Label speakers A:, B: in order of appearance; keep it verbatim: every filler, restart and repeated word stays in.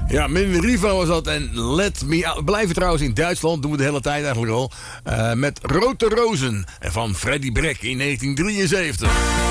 A: Ja, Min Riva was dat en Let Me Out. We blijven trouwens in Duitsland, doen we de hele tijd eigenlijk al. Uh, met Rote Rozen van Freddie Breck in negentien drieënzeventig.